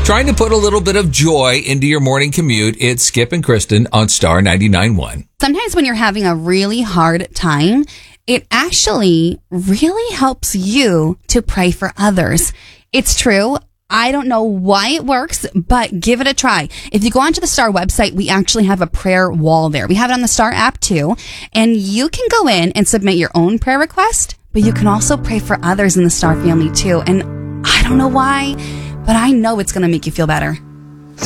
Trying to put a little bit of joy into your morning commute. It's Skip and Kristen on Star 99.1. Sometimes when you're having a really hard time, it actually really helps you to pray for others. It's true. I don't know why it works, but give it a try. If you go onto the Star website, we actually have a prayer wall there. We have it on the Star app too. And you can go in and submit your own prayer request, but you can also pray for others in the Star family too. And I don't know why, but I know it's going to make you feel better.